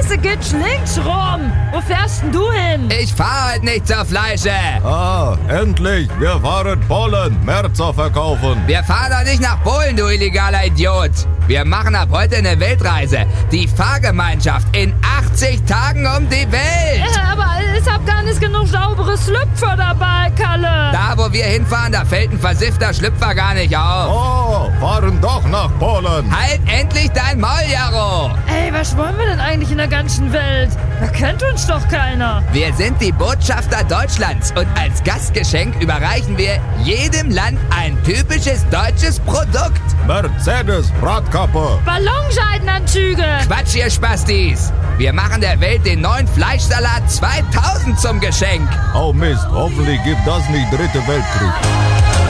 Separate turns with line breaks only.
Straße geht links rum. Wo fährst denn du hin?
Ich fahr halt nicht zur Fleische.
Endlich. Wir fahren Polen. Merzer verkaufen.
Wir fahren doch nicht nach Polen, du illegaler Idiot. Wir machen ab heute eine Weltreise. Die Fahrgemeinschaft in 80 Tagen um die Welt.
Aber ich hab gar nicht genug saubere Schlüpfer dabei, Kalle.
Da, wo wir hinfahren, da fällt ein versiffter Schlüpfer gar nicht auf.
Fahren doch nach Polen.
Halt endlich dein Maul, Jaro.
Ey, was wollen wir denn eigentlich in der ganzen Welt? Da kennt uns doch keiner.
Wir sind die Botschafter Deutschlands und als Gastgeschenk überreichen wir jedem Land ein typisches deutsches Produkt.
Mercedes Radkappe.
Ballonscheidenanzüge.
Quatsch, ihr Spastis. Wir machen der Welt den neuen Fleischsalat 2000 zum Geschenk.
Oh Mist, hoffentlich gibt das nicht Dritte Weltkrieg.